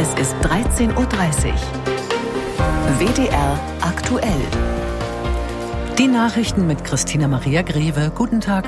Es ist 13:30 Uhr. WDR aktuell. Die Nachrichten mit Christina Maria Greve. Guten Tag.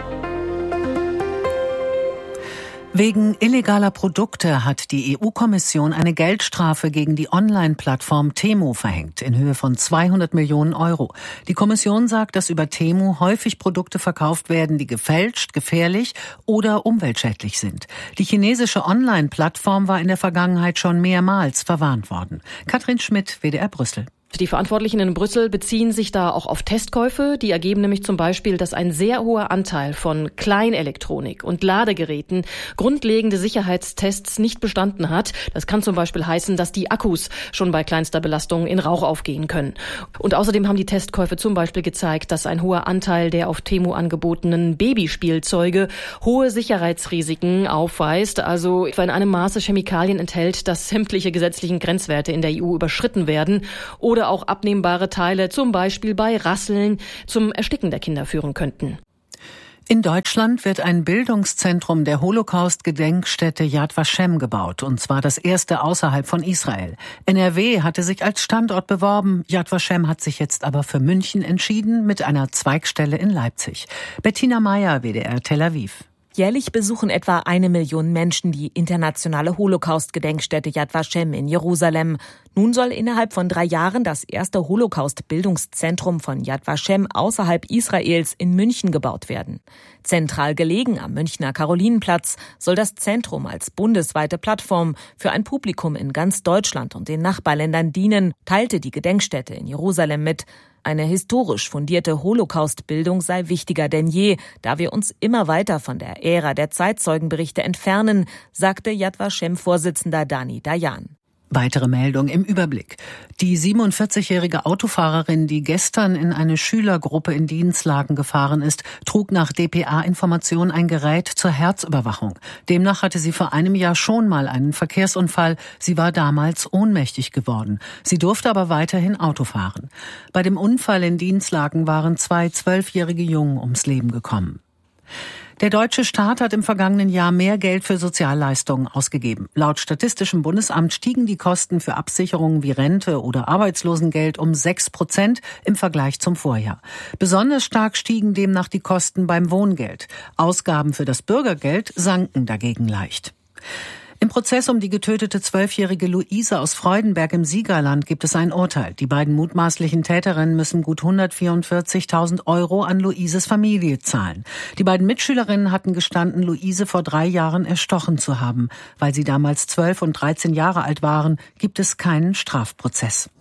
Wegen illegaler Produkte hat die EU-Kommission eine Geldstrafe gegen die Online-Plattform Temu verhängt, in Höhe von 200 Millionen Euro. Die Kommission sagt, dass über Temu häufig Produkte verkauft werden, die gefälscht, gefährlich oder umweltschädlich sind. Die chinesische Online-Plattform war in der Vergangenheit schon mehrmals verwarnt worden. Katrin Schmidt, WDR Brüssel. Die Verantwortlichen in Brüssel beziehen sich da auch auf Testkäufe. Die ergeben nämlich zum Beispiel, dass ein sehr hoher Anteil von Kleinelektronik und Ladegeräten grundlegende Sicherheitstests nicht bestanden hat. Das kann zum Beispiel heißen, dass die Akkus schon bei kleinster Belastung in Rauch aufgehen können. Und außerdem haben die Testkäufe zum Beispiel gezeigt, dass ein hoher Anteil der auf Temu angebotenen Babyspielzeuge hohe Sicherheitsrisiken aufweist. Also etwa in einem Maße Chemikalien enthält, dass sämtliche gesetzlichen Grenzwerte in der EU überschritten werden oder auch abnehmbare Teile, zum Beispiel bei Rasseln, zum Ersticken der Kinder führen könnten. In Deutschland wird ein Bildungszentrum der Holocaust-Gedenkstätte Yad Vashem gebaut, und zwar das erste außerhalb von Israel. NRW hatte sich als Standort beworben. Yad Vashem hat sich jetzt aber für München entschieden, mit einer Zweigstelle in Leipzig. Bettina Meyer, WDR Tel Aviv. Jährlich besuchen etwa 1 Million Menschen die internationale Holocaust-Gedenkstätte Yad Vashem in Jerusalem. Nun soll innerhalb von 3 Jahren das erste Holocaust-Bildungszentrum von Yad Vashem außerhalb Israels in München gebaut werden. Zentral gelegen am Münchner Karolinenplatz soll das Zentrum als bundesweite Plattform für ein Publikum in ganz Deutschland und den Nachbarländern dienen, teilte die Gedenkstätte in Jerusalem mit. Eine historisch fundierte Holocaust-Bildung sei wichtiger denn je, da wir uns immer weiter von der Ära der Zeitzeugenberichte entfernen, sagte Yad Vashem-Vorsitzender Dani Dayan. Weitere Meldung im Überblick. Die 47-jährige Autofahrerin, die gestern in eine Schülergruppe in Dinslaken gefahren ist, trug nach dpa-Information ein Gerät zur Herzüberwachung. Demnach hatte sie vor einem Jahr schon mal einen Verkehrsunfall. Sie war damals ohnmächtig geworden. Sie durfte aber weiterhin Auto fahren. Bei dem Unfall in Dinslaken waren 2 12-jährige Jungen ums Leben gekommen. Der deutsche Staat hat im vergangenen Jahr mehr Geld für Sozialleistungen ausgegeben. Laut Statistischem Bundesamt stiegen die Kosten für Absicherungen wie Rente oder Arbeitslosengeld um 6% im Vergleich zum Vorjahr. Besonders stark stiegen demnach die Kosten beim Wohngeld. Ausgaben für das Bürgergeld sanken dagegen leicht. Im Prozess um die getötete 12-jährige Luise aus Freudenberg im Siegerland gibt es ein Urteil. Die beiden mutmaßlichen Täterinnen müssen gut 144.000 Euro an Luises Familie zahlen. Die beiden Mitschülerinnen hatten gestanden, Luise vor 3 Jahren erstochen zu haben. Weil sie damals 12 und 13 Jahre alt waren, gibt es keinen Strafprozess.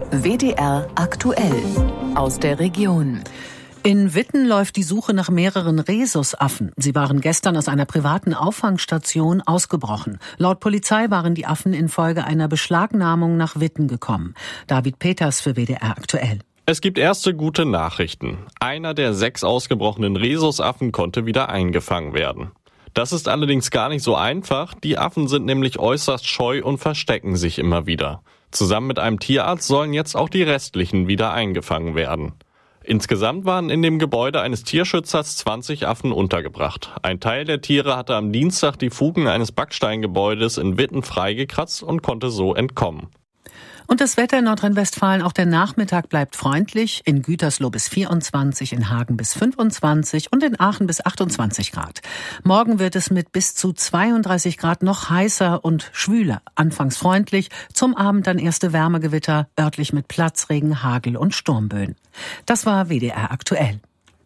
WDR aktuell aus der Region. In Witten läuft die Suche nach mehreren Rhesusaffen. Sie waren gestern aus einer privaten Auffangstation ausgebrochen. Laut Polizei waren die Affen infolge einer Beschlagnahmung nach Witten gekommen. David Peters für WDR aktuell. Es gibt erste gute Nachrichten. Einer der 6 ausgebrochenen Rhesusaffen konnte wieder eingefangen werden. Das ist allerdings gar nicht so einfach. Die Affen sind nämlich äußerst scheu und verstecken sich immer wieder. Zusammen mit einem Tierarzt sollen jetzt auch die restlichen wieder eingefangen werden. Insgesamt waren in dem Gebäude eines Tierschützers 20 Affen untergebracht. Ein Teil der Tiere hatte am Dienstag die Fugen eines Backsteingebäudes in Witten freigekratzt und konnte so entkommen. Und das Wetter in Nordrhein-Westfalen, auch der Nachmittag bleibt freundlich. In Gütersloh bis 24, in Hagen bis 25 und in Aachen bis 28 Grad. Morgen wird es mit bis zu 32 Grad noch heißer und schwüler. Anfangs freundlich, zum Abend dann erste Wärmegewitter, örtlich mit Platzregen, Hagel und Sturmböen. Das war WDR aktuell.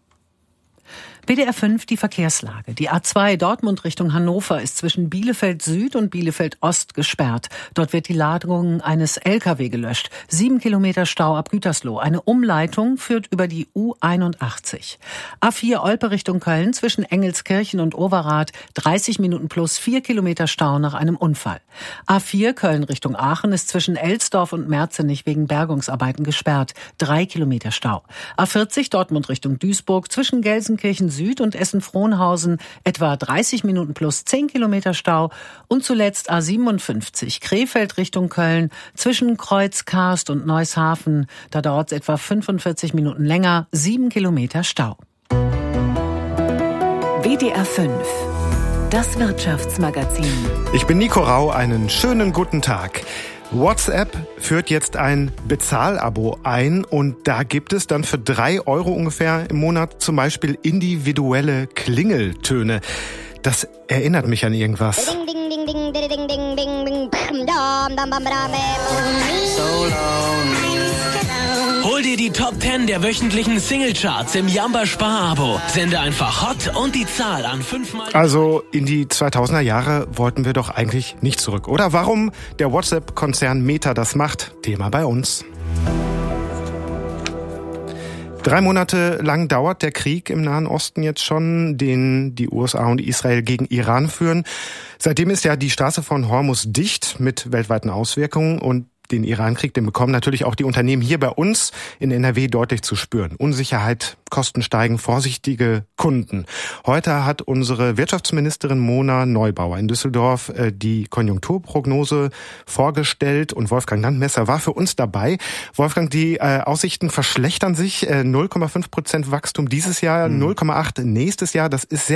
WDR 5 die Verkehrslage. Die A2 Dortmund Richtung Hannover ist zwischen Bielefeld Süd und Bielefeld Ost gesperrt. Dort wird die Ladung eines LKW gelöscht. 7 Kilometer Stau ab Gütersloh. Eine Umleitung führt über die U81. A4 Olpe Richtung Köln zwischen Engelskirchen und Overath 30 Minuten plus 4 Kilometer Stau nach einem Unfall. A4 Köln Richtung Aachen ist zwischen Elsdorf und Merzenich wegen Bergungsarbeiten gesperrt. 3 Kilometer Stau. A40 Dortmund Richtung Duisburg zwischen Gelsenkirchen Süd und Essen-Frohnhausen etwa 30 Minuten plus 10 Kilometer Stau. Und zuletzt A57 Krefeld Richtung Köln zwischen Kreuz-Karst und Neushafen. Da dauert es etwa 45 Minuten länger, 7 Kilometer Stau. WDR 5 Das Wirtschaftsmagazin. Ich bin Nico Rau, einen schönen guten Tag. WhatsApp führt jetzt ein Bezahlabo ein und da gibt es dann für 3 € ungefähr im Monat zum Beispiel individuelle Klingeltöne. Das erinnert mich an irgendwas. Ding, ding, ding, ding, ding, ding, ding, ding, ding. Hol dir die Top 10 der wöchentlichen Singlecharts im Jamba Spar-Abo. Sende einfach HOT und die Zahl an 5-mal. Also in die 2000er Jahre wollten wir doch eigentlich nicht zurück, oder? Warum der WhatsApp-Konzern Meta das macht? Thema bei uns. 3 Monate lang dauert der Krieg im Nahen Osten jetzt schon, den die USA und Israel gegen Iran führen. Seitdem ist ja die Straße von Hormuz dicht mit weltweiten Auswirkungen und den Iran-Krieg, den bekommen natürlich auch die Unternehmen hier bei uns in NRW deutlich zu spüren. Unsicherheit, Kosten steigen, vorsichtige Kunden. Heute hat unsere Wirtschaftsministerin Mona Neubauer in Düsseldorf die Konjunkturprognose vorgestellt und Wolfgang Landmesser war für uns dabei. Wolfgang, die Aussichten verschlechtern sich. 0,5% Wachstum dieses Jahr, 0,8% nächstes Jahr. Das ist sehr